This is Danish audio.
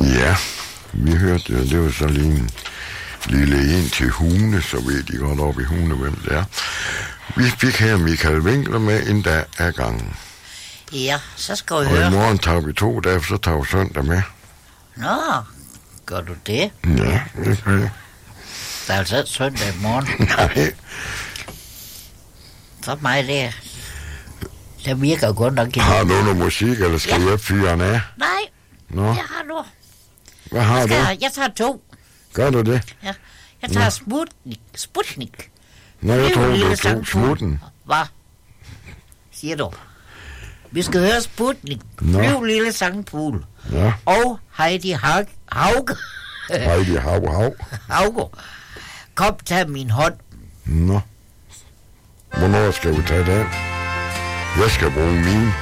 Ja, vi hørte det. Det var så lige en lille en til Hune, så ved de godt op i Hune, hvem det er. Vi fik her Michael Winkler med en dag af gangen. Ja, så skal vi Og høre. i morgen tager vi 2 dage, så tager vi søndag med. Nå, gør du det? Ja, det kan jeg. Der er altså søndag i morgen. Nej, For mig det virker godt nok. har du noget musik, eller skal jeg fyre den af? Nej, Nå, jeg har nu. hvad har du? Jeg tager 2. Gør du det? Ja. Jeg tager Sputnik. Nå, jeg Det er jo tror, en lille du tog sangfugl. smutten. Hvad? Siger du? Vi skal høre Sputnik. Nå. Flyv lille sangfugl. Ja, Og Heidi Hauge. Heidi Hav. Hauge. Kom, tag min hånd. Nå. Hvornår skal vi tage den? Jeg skal bruge min.